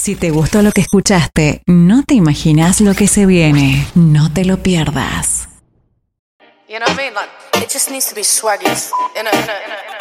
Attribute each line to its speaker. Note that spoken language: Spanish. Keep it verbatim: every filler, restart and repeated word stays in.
Speaker 1: Si te gustó lo que escuchaste, no te imaginas lo que se viene. No te lo pierdas.
Speaker 2: You know what I mean? Like, it just needs to be swaggies. You know, you know, you know, you know.